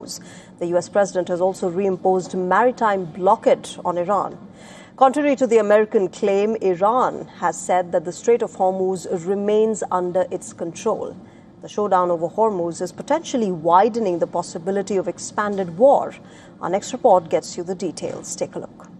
The US president has also reimposed maritime blockade on Iran. Contrary to the American claim, Iran has said that the Strait of Hormuz remains under its control. The showdown over Hormuz is potentially widening the possibility of expanded war. Our next report gets you the details. Take a look.